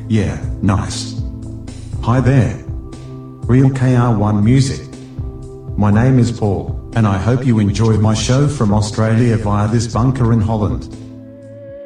Yeah, nice. Hi there. Real KR1 Music. My name is Paul, and I hope you enjoy my show from Australia via this bunker in Holland.